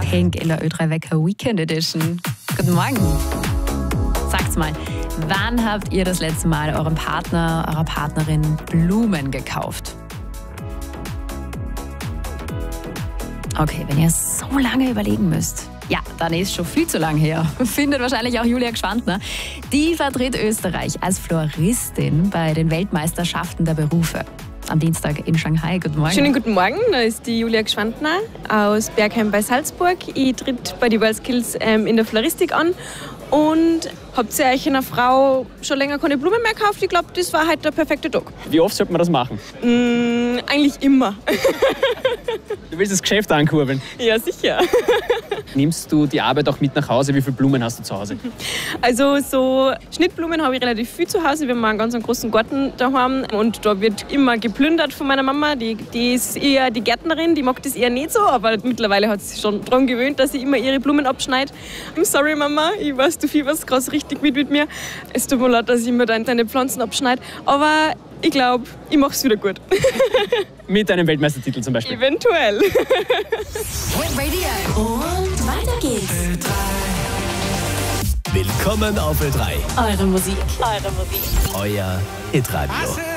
Pink in der Ö3 Wecker Weekend Edition. Guten Morgen. Sagt's mal, wann habt ihr das letzte Mal eurem Partner, eurer Partnerin Blumen gekauft? Okay, wenn ihr so lange überlegen müsst, ja, dann ist schon viel zu lang her. Findet wahrscheinlich auch Julia Gschwandner. Die vertritt Österreich als Floristin bei den Weltmeisterschaften der Berufe. Am Dienstag in Shanghai. Guten Morgen. Schönen guten Morgen, da ist die Julia Gschwandner aus Bergheim bei Salzburg. Ich tritt bei den WorldSkills in der Floristik an. Und habt ihr euch einer Frau schon länger keine Blumen mehr gekauft? Ich glaube, das war heute der perfekte Tag. Wie oft sollte man das machen? Eigentlich immer. Du willst das Geschäft ankurbeln? Ja, sicher. Nimmst du die Arbeit auch mit nach Hause? Wie viele Blumen hast du zu Hause? Also so Schnittblumen habe ich relativ viel zu Hause. Wir haben einen ganz großen Garten daheim und da wird immer geplündert von meiner Mama. Die ist eher die Gärtnerin, die mag das eher nicht so, aber mittlerweile hat sie sich schon daran gewöhnt, dass sie immer ihre Blumen abschneidet. I'm sorry Mama, ich weiß, du fieberst gerade richtig mit mir. Es tut mir leid, dass ich immer deine Pflanzen abschneide, aber ich glaube, ich mache es wieder gut. Mit einem Weltmeistertitel zum Beispiel? Eventuell. Radio. Und weiter geht's. Willkommen auf Ö3. Eure Musik. Euer Hitradio.